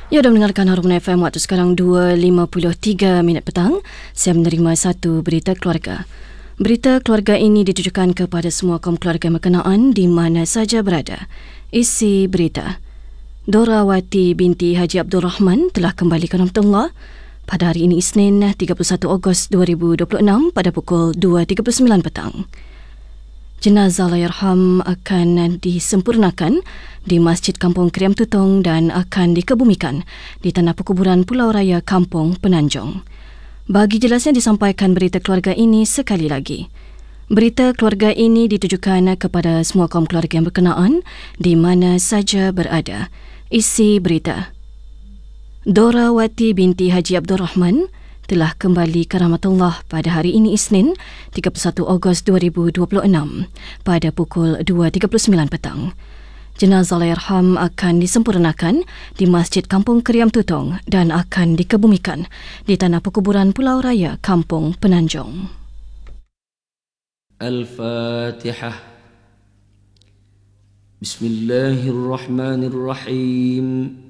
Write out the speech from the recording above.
Ya, dah mendengarkan Harumon FM waktu sekarang 2.53 minit petang. Saya menerima satu berita keluarga. Berita keluarga ini ditujukan kepada semua kaum keluarga berkenaan di mana saja berada. Isi berita: Dorawati binti Haji Abdul Rahman telah kembali ke rahmatullah pada hari ini Isnin 31 Ogos 2026 pada pukul 2.39 petang. Jenazah Allahyarham akan disempurnakan di Masjid Kampung Kriam Tutong dan akan dikebumikan di Tanah Perkuburan Pulau Raya Kampung Penanjung. Bagi jelasnya disampaikan berita keluarga ini sekali lagi. Berita keluarga ini ditujukan kepada semua kaum keluarga yang berkenaan di mana saja berada. Isi berita: Dorawati binti Haji Abdul Rahman telah kembali ke rahmatullah pada hari ini Isnin 31 Ogos 2026 pada pukul 2.39 petang. Jenazah Allahyarham akan disempurnakan di Masjid Kampung Kriam Tutong dan akan dikebumikan di Tanah Perkuburan Pulau Raya Kampung Penanjung. Al-Fatihah. Bismillahirrahmanirrahim.